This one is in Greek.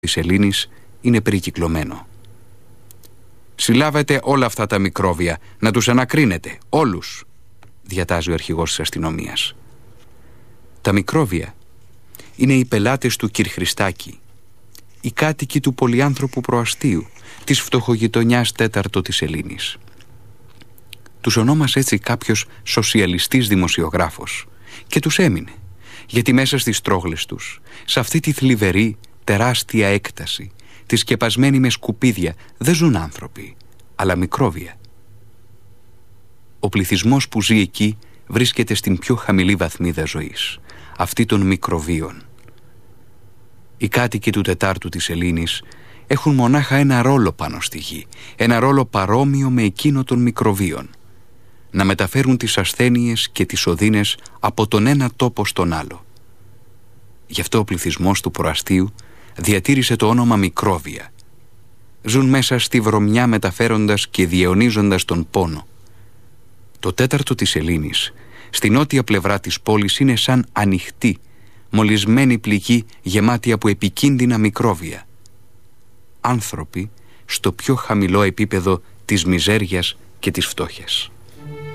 της Ελλήνης είναι περικυκλωμένο. «Συλλάβετε όλα αυτά τα μικρόβια, να τους ανακρίνετε, όλους», διατάζει ο αρχηγός της αστυνομίας. Τα μικρόβια είναι οι πελάτες του κυρ Χριστάκη, οι κάτοικοι του πολυάνθρωπου προαστίου, της φτωχογειτονιάς τέταρτο της Ελλήνης. Τους ονόμασε έτσι κάποιος σοσιαλιστής δημοσιογράφος και τους έμεινε, γιατί μέσα στις τρόγλες τους, σε αυτή τη θλιβερή τεράστια έκταση, τη σκεπασμένη με σκουπίδια, δεν ζουν άνθρωποι, αλλά μικρόβια. Ο πληθυσμός που ζει εκεί βρίσκεται στην πιο χαμηλή βαθμίδα ζωής, αυτή των μικροβίων. Οι κάτοικοι του τετάρτου της Ελλήνης έχουν μονάχα ένα ρόλο πάνω στη γη, ένα ρόλο παρόμοιο με εκείνο των μικροβίων, να μεταφέρουν τις ασθένειες και τις οδύνες από τον ένα τόπο στον άλλο. Γι' αυτό ο πληθυσμός του προαστίου διατήρησε το όνομα μικρόβια. Ζουν μέσα στη βρωμιά μεταφέροντας και διαιωνίζοντας τον πόνο. Το τέταρτο της Ελλήνης, στη νότια πλευρά της πόλης, είναι σαν ανοιχτή, μολυσμένη πληγή γεμάτη από επικίνδυνα μικρόβια. Άνθρωποι στο πιο χαμηλό επίπεδο της μιζέριας και της φτώχειας.